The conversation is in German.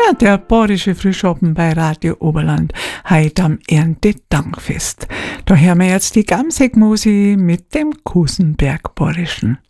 Ja, der bayerische Frühschoppen bei Radio Oberland, heute am Erntedankfest. Da hören wir jetzt die Gamsegmusi mit dem Kusenberg-Bayerischen.